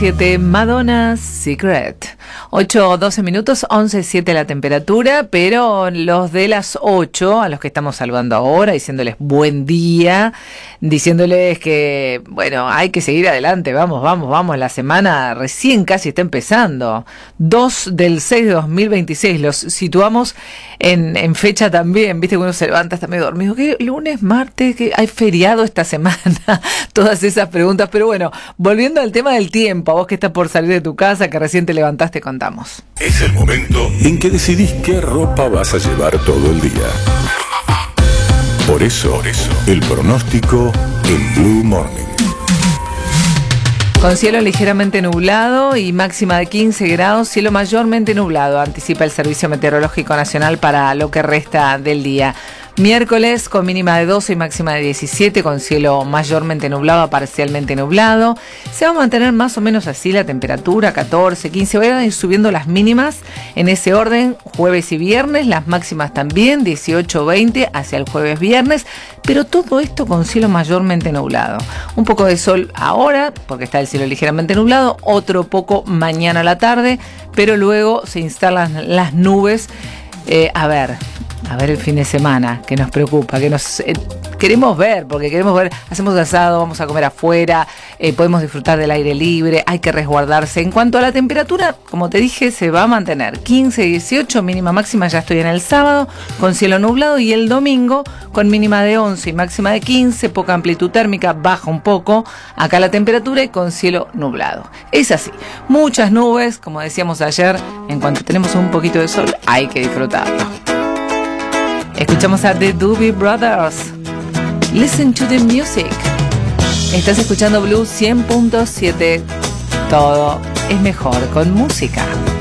100.7, Madonna Secret. 8:12 minutos, 11:07 la temperatura, pero los de las 8, a los que estamos saludando ahora, diciéndoles buen día, diciéndoles que, bueno, hay que seguir adelante, vamos, la semana recién casi está empezando. 2/6/2026, los situamos en fecha también, viste que uno se levanta, está medio dormido, ¿qué lunes, martes, que hay feriado esta semana? Todas esas preguntas, pero bueno, volviendo al tema del tiempo, a vos que estás por salir de tu casa, que recién te levantaste, contamos. Es el momento en que decidís qué ropa vas a llevar todo el día. Por eso, el pronóstico en Blue Morning. Con cielo ligeramente nublado y máxima de 15 grados, cielo mayormente nublado, anticipa el Servicio Meteorológico Nacional para lo que resta del día. Miércoles con mínima de 12 y máxima de 17, con cielo mayormente nublado a parcialmente nublado. Se va a mantener más o menos así la temperatura, 14, 15, van a ir subiendo las mínimas en ese orden, jueves y viernes, las máximas también, 18, 20 hacia el jueves, viernes, pero todo esto con cielo mayormente nublado. Un poco de sol ahora, porque está el cielo ligeramente nublado, otro poco mañana a la tarde, pero luego se instalan las nubes. A ver el fin de semana, que nos preocupa, que nos queremos ver, hacemos asado, vamos a comer afuera, podemos disfrutar del aire libre, hay que resguardarse. En cuanto a la temperatura, como te dije, se va a mantener 15, 18, mínima máxima, ya estoy en el sábado, con cielo nublado, y el domingo con mínima de 11 y máxima de 15, poca amplitud térmica, baja un poco acá la temperatura y con cielo nublado. Es así, muchas nubes, como decíamos ayer, en cuanto tenemos un poquito de sol, hay que disfrutarlo. Escuchamos a The Doobie Brothers. Listen to the music. Estás escuchando Blue 100.7. Todo es mejor con música.